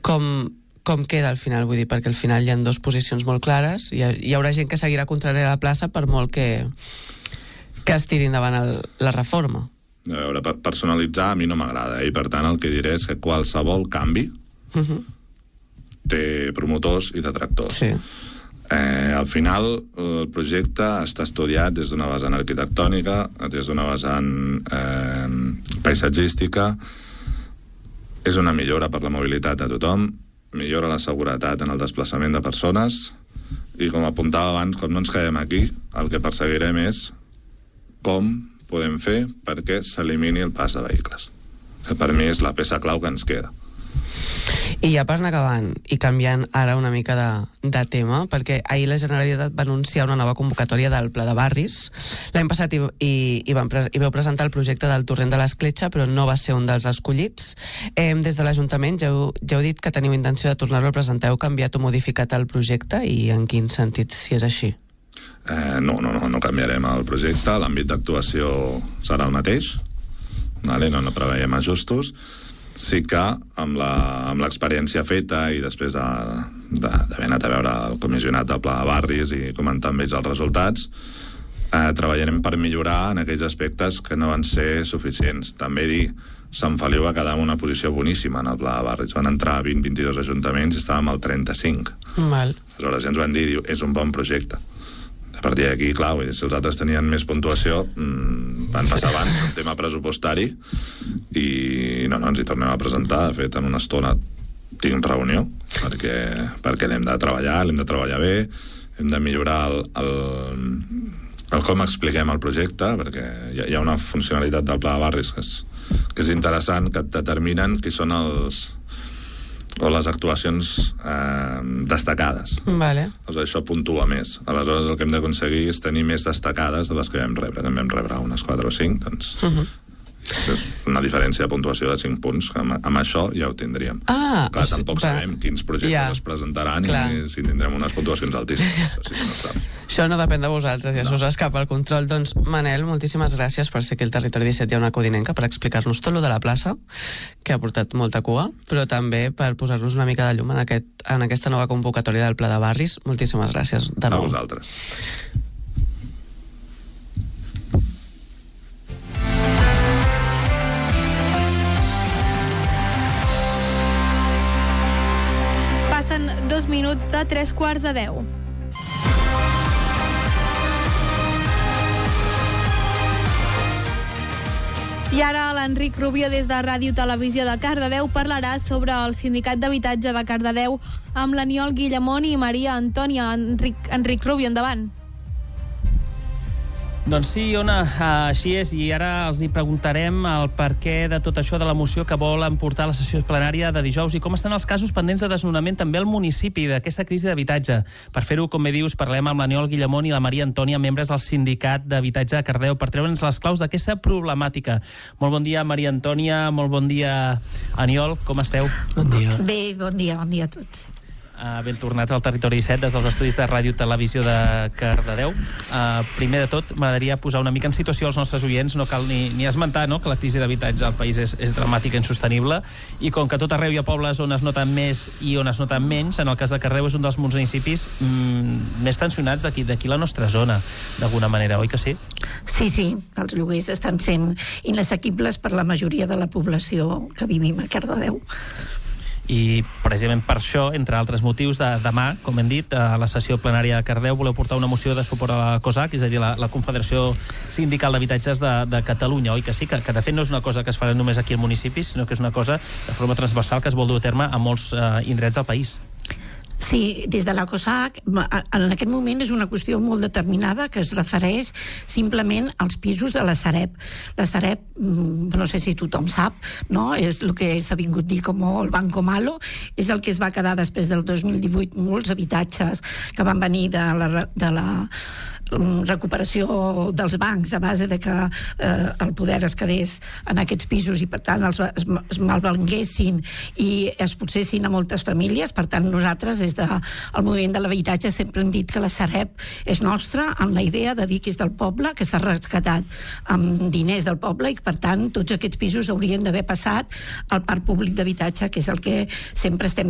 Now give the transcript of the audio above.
Com queda al final? Vull dir, perquè al final hi ha dues posicions molt clares, hi haurà gent que seguirà contrària a la plaça per molt que es tiri endavant la reforma. A veure, personalitzar a mi no m'agrada, i per tant el que diré és que qualsevol canvi té promotors i detractors. Sí. Al final el projecte està estudiat des d'una vessant arquitectònica, des d'una vessant paisatgística. És una millora per la mobilitat de tothom, millora la seguretat en el desplaçament de persones, i com apuntava abans, com no ens quedem aquí, el que perseguirem és com podem fer perquè s'elimini el pas de vehicles, que per mi és la peça clau que ens queda. I ja per anar acabant i canviant ara una mica de tema, perquè ahir la Generalitat va anunciar una nova convocatòria del Pla de Barris. L'any passat hi vau presentar el projecte del Torrent de l'Escletxa, però no va ser un dels escollits. Des de l'Ajuntament ja heu dit que teniu intenció de tornar-lo a presentar. Heu canviat o modificat el projecte, i en quin sentit, si és així? No canviarem el projecte. L'àmbit d'actuació serà el mateix, no preveiem ajustos. Sí que amb l'experiència feta i després d'haver anat a veure el comissionat del Pla de Barris i comentar amb ells els resultats, treballarem per millorar en aquells aspectes que no van ser suficients. També dir, Sant Feliu va quedar en una posició boníssima en el Pla de Barris. Van entrar 20-22 ajuntaments i estàvem al 35. Aleshores ja ens van dir, és un bon projecte. A partir d'aquí, clar, si els altres tenien més puntuació, van passar abans un tema pressupostari, i no ens hi tornem a presentar. De fet, en una estona tinc reunió, perquè l'hem de treballar bé, hem de millorar el com expliquem el projecte, perquè hi ha una funcionalitat del Pla de Barris que és interessant, que et determinen qui són les actuacions destacades. Aleshores, això puntua més. Aleshores, el que hem d'aconseguir és tenir més destacades de les que vam rebre. També vam rebre unes 4 o 5, doncs és una diferència de puntuació de 5 punts. Amb això ja ho tindríem. Clar, tampoc sabem quins projectes es presentaran i si tindrem unes puntuacions altíssimes. Això no depèn de vosaltres, i això s'escapa al control. Doncs, Manel, moltíssimes gràcies per ser aquí al Territori 17 i a una codinenca, per explicar-nos tot lo de la plaça, que ha portat molta cua, però també per posar-nos una mica de llum en aquesta nova convocatòria del Pla de Barris. Moltíssimes gràcies de nou. A vosaltres. Passen 2 minuts de 3:45. I ara l'Enric Rubio, des de Ràdio Televisió de Cardedeu, parlarà sobre el Sindicat d'Habitatge de Cardedeu amb l'Aniol Guillamón i Maria Antònia. Enric Rubio, endavant. Doncs sí, Ona, així és, i ara els hi preguntarem el perquè de tot això, de la moció que volen portar a la sessió plenària de dijous, i com estan els casos pendents de desnonament també al municipi d'aquesta crisi d'habitatge. Per fer-ho, com bé dius, parlem amb l'Aniol Guillamón i la Maria Antònia, membres del Sindicat d'Habitatge de Cardedeu, per treure'ns les claus d'aquesta problemàtica. Molt bon dia, Maria Antònia, molt bon dia, Aniol, com esteu? Bon dia. Bé, bon dia a tots. Ben tornats al Territori 17 des dels estudis de Ràdio Televisió de Cardedeu. Primer de tot, m'agradaria posar una mica en situació als nostres oients. No cal ni esmentar que la crisi d'habitatge al país és dramàtica i insostenible, i com que a tot arreu hi ha pobles on es nota més i on es nota menys, en el cas de Cardedeu és un dels municipis més tensionats d'aquí la nostra zona, d'alguna manera, oi que sí? Sí, els lloguers estan sent inassequibles per la majoria de la població que vivim a Cardedeu. I precisament per això, entre altres motius, demà, com hem dit, a la sessió plenària de Cardedeu voleu portar una moció de suport a la COSAC, és a dir, la Confederació Sindical d'Habitatges de Catalunya, oi que sí? Que de fet no és una cosa que es farà només aquí al municipi, sinó que és una cosa de forma transversal que es vol dur a terme a molts indrets del país. Sí, des de la COSAC, en aquest moment és una qüestió molt determinada que es refereix simplement als pisos de la Sareb. La Sareb, no sé si tothom sap, no? És el que s'ha vingut dir com el Banco Malo, és el que es va quedar després del 2018, molts habitatges que van venir de la recuperació dels bancs a base de que el poder es quedés en aquests pisos i per tant es malvenguessin i es possessin a moltes famílies. Per tant, nosaltres des del moviment de l'habitatge sempre hem dit que la Sareb és nostra, amb la idea de dir que és del poble, que s'ha rescatat amb diners del poble, i per tant tots aquests pisos haurien d'haver passat al parc públic d'habitatge, que és el que sempre estem